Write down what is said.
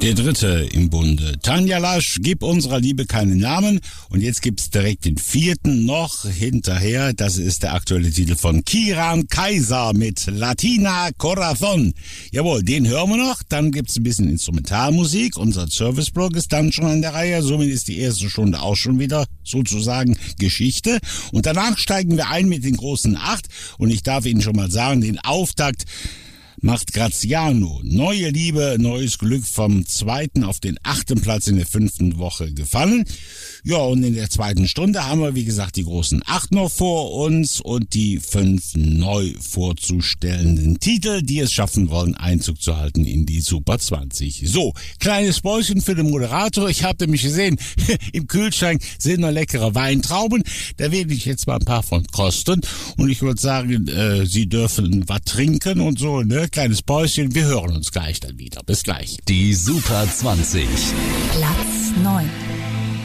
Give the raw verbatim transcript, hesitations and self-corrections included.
Der dritte im Bunde. Tanja Lasch, gib unserer Liebe keinen Namen. Und jetzt gibt's direkt den vierten noch hinterher. Das ist der aktuelle Titel von Kiran Kaiser mit Latina Corazon. Jawohl, den hören wir noch. Dann gibt's ein bisschen Instrumentalmusik. Unser Serviceblog ist dann schon an der Reihe. Somit ist die erste Stunde auch schon wieder sozusagen Geschichte. Und danach steigen wir ein mit den großen acht. Und ich darf Ihnen schon mal sagen, den Auftakt macht Graziano. Neue Liebe, neues Glück vom zweiten auf den achten Platz in der fünften Woche gefallen. Ja, und in der zweiten Stunde haben wir, wie gesagt, die großen acht noch vor uns und die fünf neu vorzustellenden Titel, die es schaffen wollen, Einzug zu halten in die Super zwanzig. So, kleines Päuschen für den Moderator. Ich habe nämlich gesehen, im Kühlschrank sind noch leckere Weintrauben. Da werde ich jetzt mal ein paar von kosten. Und ich würde sagen, äh, Sie dürfen was trinken und so, ne? Kleines Päuschen. Wir hören uns gleich dann wieder. Bis gleich. Die Super zwanzig.